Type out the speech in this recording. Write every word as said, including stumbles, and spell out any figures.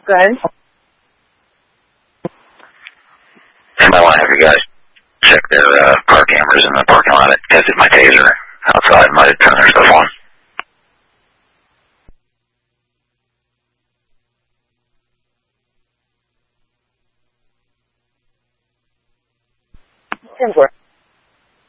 Go ahead. I might want to have you guys check their uh, car cameras in the parking lot. I tested my taser outside and might have turned their stuff on. ten four.